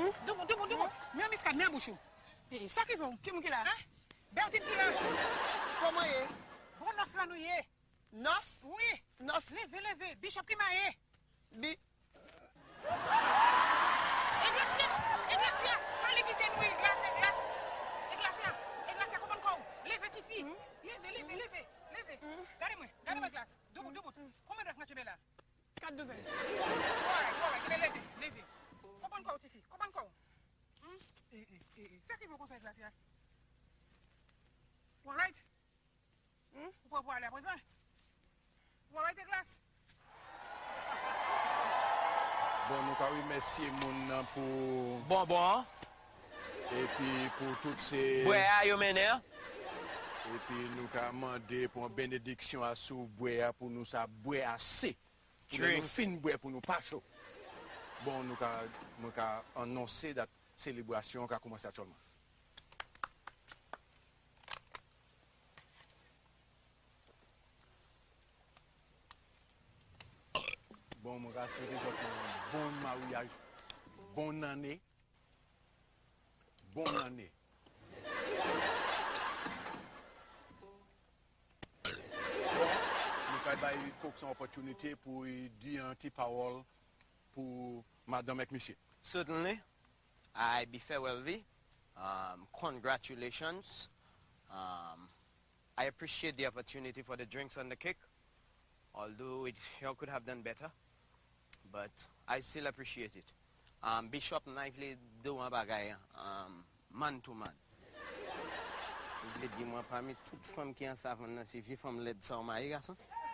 Debout. Mieux miscade, mieux bouchou. Et ça qui vont, qui m'ont là? Bertine qui là? Comment est? Bon, nos là nous y est. Nos? Oui. Nos. Levez. Bishop qui m'a est. Église, allez quitter nous, Église, comment qu'on? Levez, tes filles. Levez. Gardez-moi, glace. Debout. Combien de temps tu mets là? 4 douzaines. Ouais, levez. Comment qu'on, tes filles? Comment qu'on? C'est qui veut conseiller glace là? All right? Vous pouvez aller à présent? All right, glace? Bon, nous avons remercié mon pour... Bon. Et puis pour toutes ces... Boya, yo mener. Et puis nous avons demandé pour une bénédiction à sous boya pour nous ça boire assez. Pour nous fin boire pour nous pas chaud. Bon, nous avons annoncé la célébration qui a commencé actuellement. Bon, je vais souhaiter un bon mariage, bonne année. Nous avons eu une opportunité pour dire un petit parole pour madame et monsieur. Certainly. I be farewell thee. Congratulations. I appreciate the opportunity for the drinks and the cake, although you could have done better, but I still appreciate it. Bishop Knightley do un bagay, man to man. Je dis moi parmi toutes femmes qui en savent, c'est vieux femmes l'aide ça au mari, garçon.